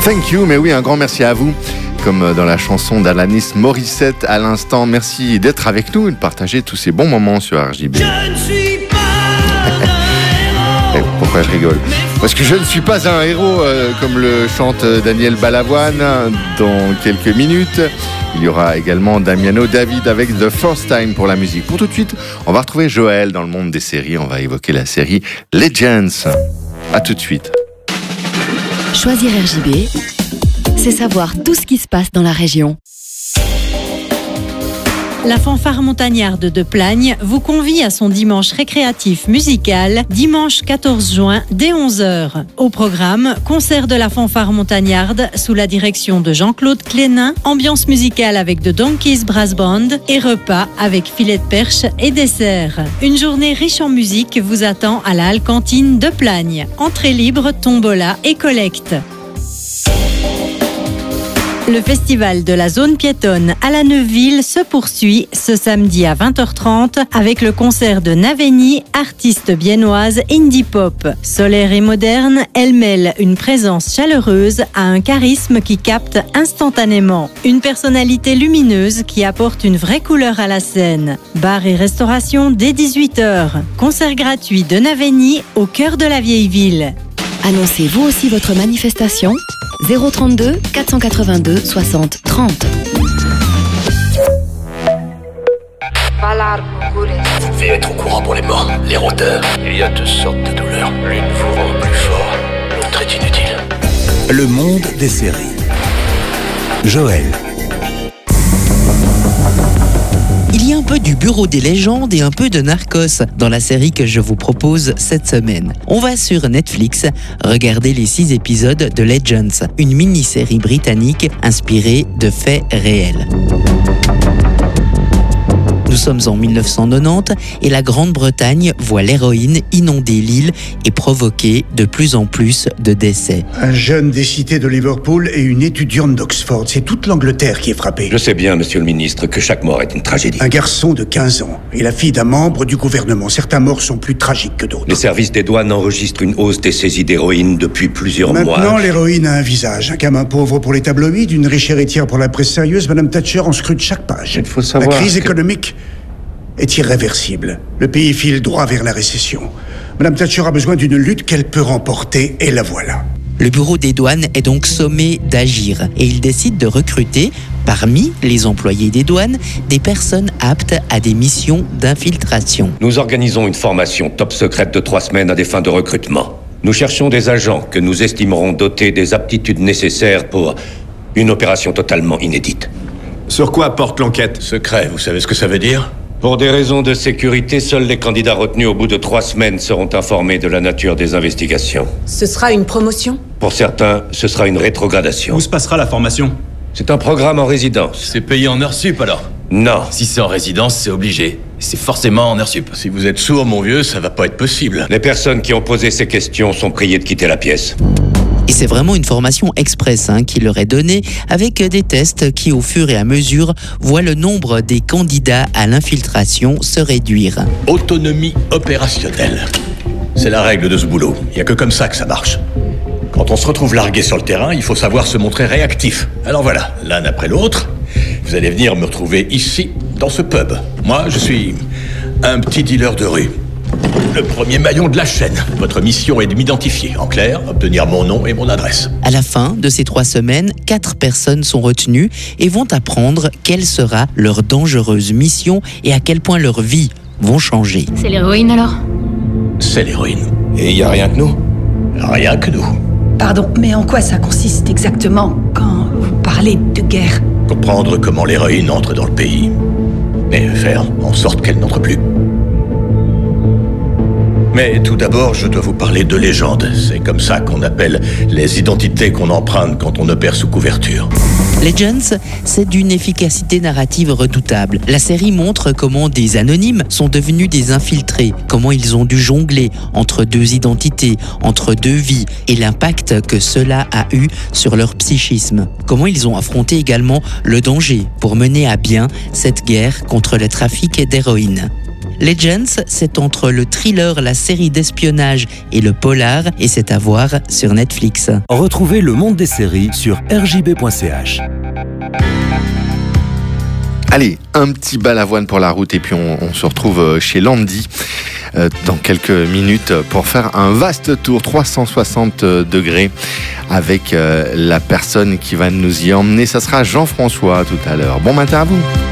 Thank you, mais oui, un grand merci à vous. Comme dans la chanson d'Alanis Morissette à l'instant, merci d'être avec nous et de partager tous ces bons moments sur RJB. Je ne suis pas un héros. Pourquoi je rigole ? Parce que je ne suis pas un héros, comme le chante Daniel Balavoine. Dans quelques minutes, il y aura également Damiano David avec The First Time pour la musique. Pour tout de suite, on va retrouver Joël dans le monde des séries. On va évoquer la série Legends. À tout de suite. Choisir RJB, c'est savoir tout ce qui se passe dans la région. La fanfare montagnarde de Plagne vous convie à son dimanche récréatif musical, dimanche 14 juin, dès 11h. Au programme, concert de la fanfare montagnarde sous la direction de Jean-Claude Clénin, ambiance musicale avec The Donkeys Brass Band et repas avec filet de perche et dessert. Une journée riche en musique vous attend à la Halle Cantine de Plagne. Entrée libre, tombola et collecte. Le festival de la zone piétonne à la Neuville se poursuit ce samedi à 20h30 avec le concert de Naveni, artiste biennoise indie pop. Solaire et moderne, elle mêle une présence chaleureuse à un charisme qui capte instantanément. Une personnalité lumineuse qui apporte une vraie couleur à la scène. Bar et restauration dès 18h. Concert gratuit de Naveni au cœur de la vieille ville. Annoncez vous aussi votre manifestation 032 482 60 30. Fais être au courant pour les morts, les rôdeurs. Il y a deux sortes de douleurs. L'une vous rend plus fort, l'autre est inutile. Le monde des séries. Joël. Il y a un peu du bureau des légendes et un peu de Narcos dans la série que je vous propose cette semaine. On va sur Netflix regarder les 6 épisodes de Legends, une mini-série britannique inspirée de faits réels. Nous sommes en 1990 et la Grande-Bretagne voit l'héroïne inonder l'île et provoquer de plus en plus de décès. Un jeune des cités de Liverpool et une étudiante d'Oxford. C'est toute l'Angleterre qui est frappée. Je sais bien, monsieur le ministre, que chaque mort est une tragédie. Un garçon de 15 ans et la fille d'un membre du gouvernement. Certains morts sont plus tragiques que d'autres. Les services des douanes enregistrent une hausse des saisies d'héroïne depuis plusieurs mois. Maintenant, l'héroïne a un visage. Un gamin pauvre pour les tabloïds, une riche héritière pour la presse sérieuse. Madame Thatcher en scrute chaque page. Il faut savoir la crise économique est irréversible. Le pays file droit vers la récession. Madame Thatcher a besoin d'une lutte qu'elle peut remporter, et la voilà. Le bureau des douanes est donc sommé d'agir et il décide de recruter, parmi les employés des douanes, des personnes aptes à des missions d'infiltration. Nous organisons une formation top secrète de 3 semaines à des fins de recrutement. Nous cherchons des agents que nous estimerons dotés des aptitudes nécessaires pour une opération totalement inédite. Sur quoi porte l'enquête ? Secret, vous savez ce que ça veut dire ? Pour des raisons de sécurité, seuls les candidats retenus au bout de 3 semaines seront informés de la nature des investigations. Ce sera une promotion ? Pour certains, ce sera une rétrogradation. Où se passera la formation ? C'est un programme en résidence. C'est payé en heures sup alors ? Non. Si c'est en résidence, c'est obligé. C'est forcément en heures sup. Si vous êtes sourd, mon vieux, ça va pas être possible. Les personnes qui ont posé ces questions sont priées de quitter la pièce. Et c'est vraiment une formation express qui leur est donnée avec des tests qui, au fur et à mesure, voient le nombre des candidats à l'infiltration se réduire. Autonomie opérationnelle. C'est la règle de ce boulot. Il n'y a que comme ça que ça marche. Quand on se retrouve largué sur le terrain, il faut savoir se montrer réactif. Alors voilà, l'un après l'autre, vous allez venir me retrouver ici, dans ce pub. Moi, je suis un petit dealer de rue. Le premier maillon de la chaîne. Votre mission est de m'identifier. En clair, obtenir mon nom et mon adresse. À la fin de ces 3 semaines, 4 personnes sont retenues et vont apprendre quelle sera leur dangereuse mission et à quel point leur vie vont changer. C'est l'héroïne alors ? C'est l'héroïne. Et il n'y a rien que nous ? Rien que nous. Pardon, mais en quoi ça consiste exactement quand vous parlez de guerre ? Comprendre comment l'héroïne entre dans le pays. Et faire en sorte qu'elle n'entre plus. Mais tout d'abord, je dois vous parler de légendes. C'est comme ça qu'on appelle les identités qu'on emprunte quand on opère sous couverture. Legends, c'est d'une efficacité narrative redoutable. La série montre comment des anonymes sont devenus des infiltrés, comment ils ont dû jongler entre 2 identités, entre 2 vies, et l'impact que cela a eu sur leur psychisme. Comment ils ont affronté également le danger pour mener à bien cette guerre contre le trafic d'héroïne. Legends, c'est entre le thriller, la série d'espionnage et le polar, et c'est à voir sur Netflix. Retrouvez Le Monde des séries sur rjb.ch. Allez, un petit balavoine pour la route et puis on se retrouve chez Landy dans quelques minutes pour faire un vaste tour 360 degrés avec la personne qui va nous y emmener. Ça sera Jean-François tout à l'heure. Bon matin à vous.